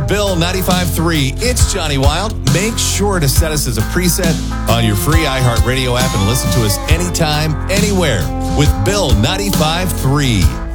Bill 95.3. It's Johnny Wild. Make sure to set us as a preset on your free iHeartRadio app and listen to us anytime, anywhere with Bill 95.3.